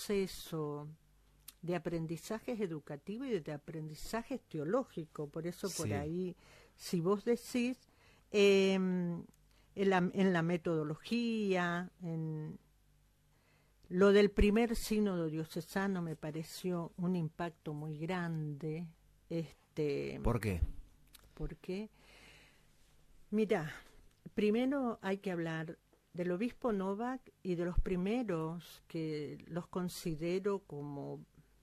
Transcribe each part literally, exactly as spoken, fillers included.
proceso de aprendizajes educativos y de aprendizajes teológicos. Por eso por Sí. ahí, si vos decís, eh, en, la, en la metodología, en lo del primer sínodo diocesano me pareció un impacto muy grande. Este, ¿Por qué? porque, mira, primero hay que hablar del obispo Novak y de los primeros que los considero como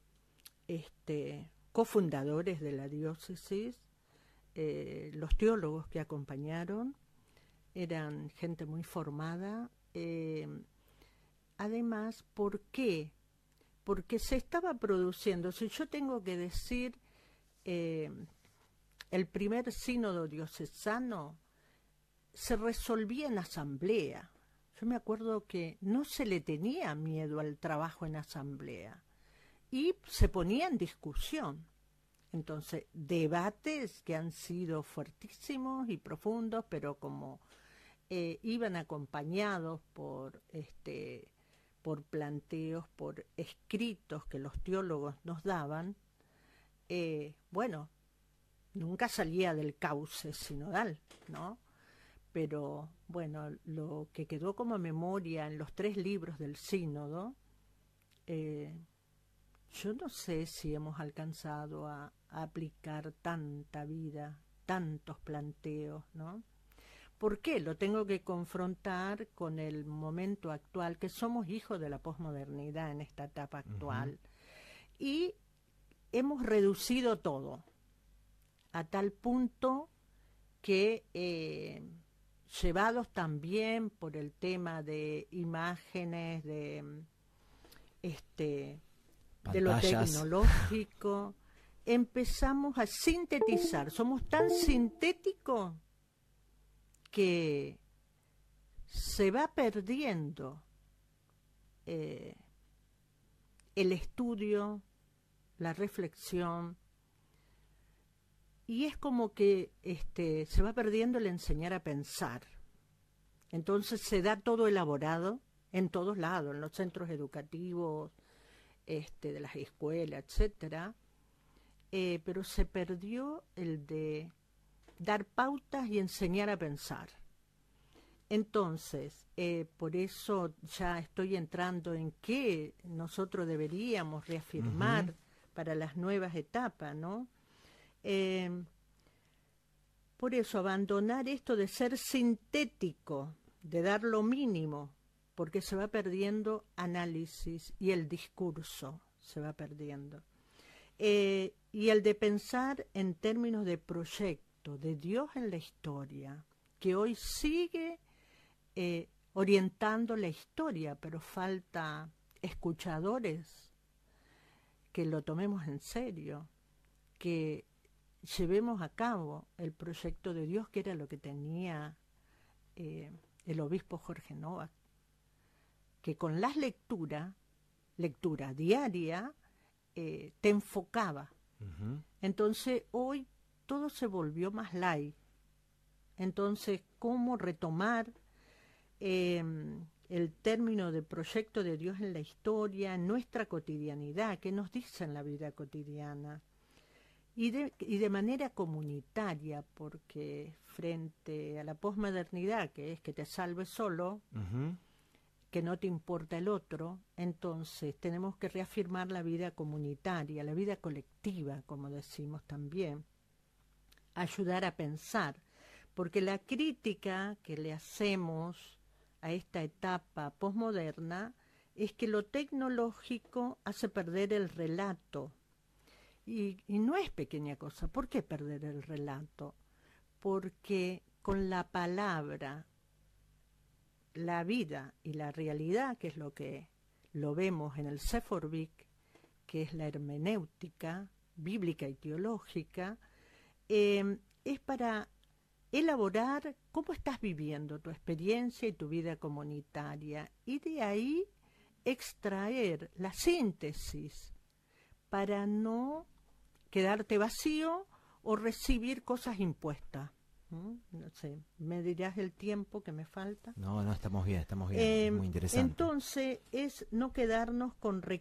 este, cofundadores de la diócesis. Eh, los teólogos que acompañaron eran gente muy formada. Eh, además, ¿por qué? Porque se estaba produciendo, si yo tengo que decir, eh, el primer sínodo diocesano se resolvía en asamblea. Yo me acuerdo que no se le tenía miedo al trabajo en asamblea y se ponía en discusión. Entonces, debates que han sido fuertísimos y profundos, pero como eh, iban acompañados por este por planteos, por escritos que los teólogos nos daban, eh, bueno, nunca salía del cauce sinodal, ¿no? Pero, bueno, lo que quedó como memoria en los tres libros del sínodo, eh, yo no sé si hemos alcanzado a, a aplicar tanta vida, tantos planteos, ¿no? ¿Por qué? Lo tengo que confrontar con el momento actual, que somos hijos de la posmodernidad en esta etapa actual. Uh-huh. Y hemos reducido todo a tal punto que, eh, llevados también por el tema de imágenes, de, este, de lo tecnológico, empezamos a sintetizar. Somos tan sintéticos que se va perdiendo eh, el estudio, la reflexión, y es como que este, se va perdiendo el enseñar a pensar. Entonces se da todo elaborado en todos lados, en los centros educativos, este, de las escuelas, etcétera, eh, pero se perdió el de dar pautas y enseñar a pensar. Entonces, eh, por eso ya estoy entrando en qué nosotros deberíamos reafirmar uh-huh. para las nuevas etapas, ¿no? Eh, por eso abandonar esto de ser sintético, de dar lo mínimo, porque se va perdiendo análisis y el discurso se va perdiendo. Eh, y el de pensar en términos de proyecto, de Dios en la historia, que hoy sigue eh, orientando la historia, pero falta escuchadores que lo tomemos en serio, que llevemos a cabo el proyecto de Dios, que era lo que tenía eh, el obispo Jorge Novak, que con las lecturas, lectura diaria, eh, te enfocaba. Uh-huh. Entonces hoy todo se volvió más light. Entonces, ¿cómo retomar eh, el término de proyecto de Dios en la historia, en nuestra cotidianidad? ¿Qué nos dice en la vida cotidiana? Y de, y de manera comunitaria, porque frente a la posmodernidad, que es que te salves solo, uh-huh. que no te importa el otro, entonces tenemos que reafirmar la vida comunitaria, la vida colectiva, como decimos también, ayudar a pensar, porque la crítica que le hacemos a esta etapa posmoderna es que lo tecnológico hace perder el relato. Y, y no es pequeña cosa. ¿Por qué perder el relato? Porque con la palabra, la vida y la realidad, que es lo que lo vemos en el Sefer Vik, que es la hermenéutica bíblica y teológica, eh, es para elaborar cómo estás viviendo tu experiencia y tu vida comunitaria, y de ahí extraer la síntesis para no quedarte vacío o recibir cosas impuestas. ¿Mm? No sé, ¿me dirás el tiempo que me falta? No, no, estamos bien, estamos bien, Eh, muy interesante. Entonces es no quedarnos con